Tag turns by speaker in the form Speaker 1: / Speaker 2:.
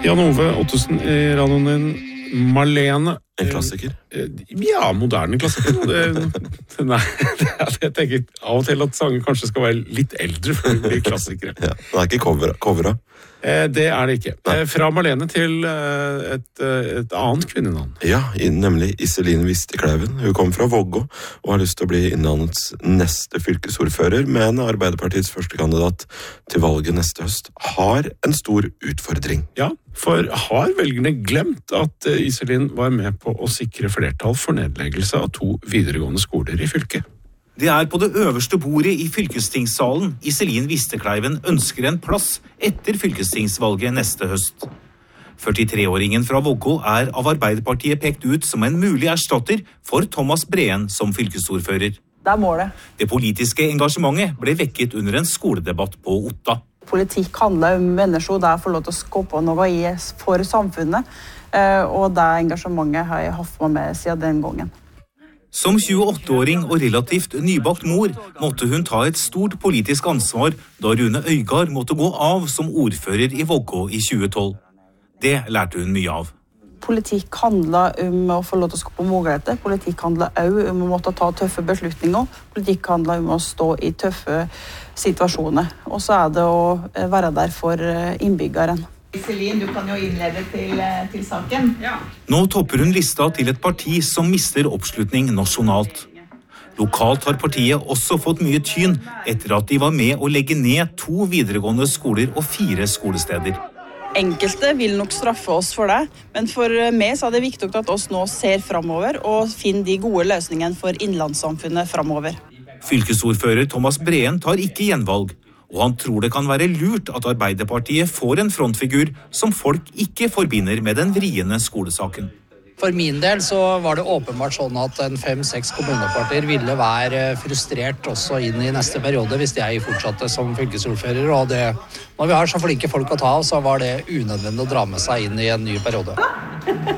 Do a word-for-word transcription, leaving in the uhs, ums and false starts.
Speaker 1: Jan Ove Ottesen i radioen din. Marlene.
Speaker 2: En klassiker?
Speaker 1: Ja, moderne klassiker. Det, nei, jeg tenker av og til at sanger kanskje skal være litt eldre for å bli klassikere.
Speaker 2: Ja, det er ikke cover, covera.
Speaker 1: Det er det ikke. Nei. Fra Marlene til et, et annet kvinnenavn.
Speaker 2: Ja, nemlig Iselin Vistekleiven. Hun kom fra Vågå og har lyst til å bli Innlandets neste fylkesordfører, men Arbeiderpartiets første kandidat til valget neste høst har en stor utfordring.
Speaker 1: Ja, for har velgerne glemt at Iselin var med på å sikre flertall for nedleggelse av to videregående skoler i fylket?
Speaker 3: Det er på det øverste bordet i fylkestingssalen Iselin Vistekleiven ønsker en plass etter fylkestingsvalget neste høst. førtitre-åringen fra Vågå er av Arbeiderpartiet pekt ut som en mulig erstatter for Thomas Breen som fylkesordfører.
Speaker 4: Det er målet.
Speaker 3: Det politiske engasjementet ble vekket under en skoledebatt på Otta.
Speaker 4: Politikk handler om mennesker der får lov til å skape noe i for samfunnet, og det engasjementet har jeg hatt med siden den gangen.
Speaker 3: Som tjueåtte-åring og relativt nybakt mor måtte hun ta et stort politisk ansvar da Rune Øygard måtte gå av som ordfører i Vågå i tjuetolv. Det lærte hun mye av.
Speaker 4: Politikk handler om å få lov til å skape muligheter. Politikk handler også om å måtte ta tøffe beslutninger. Politikk handler om å stå i tøffe situasjoner. Og så er det å være der for innbyggeren.
Speaker 5: Iselin, du kan jo innlede til, til saken. Ja.
Speaker 3: Nå topper hun lista til et parti som mister oppslutning nasjonalt. Lokalt har partiet også fått mye tyn etter at de var med å legge ned to videregående skoler og fire skolesteder.
Speaker 4: Enkelte vil nok straffe oss for det, men for meg så er det viktig at oss nå ser fremover og finner de gode løsningene for innlandssamfunnet fremover.
Speaker 3: Fylkesordfører Thomas Breen tar ikke gjenvalg, og han tror det kan være lurt at Arbeiderpartiet får en frontfigur som folk ikke forbinder med den vriene skolesaken.
Speaker 6: For min del så var det åpenbart sånn at en fem-seks kommunepartier ville være frustrert også inn i neste periode hvis jeg fortsatte som fylkesordfører, og det, når vi har så flinke folk å ta av, så var det unødvendig å dra med seg inn i en ny periode.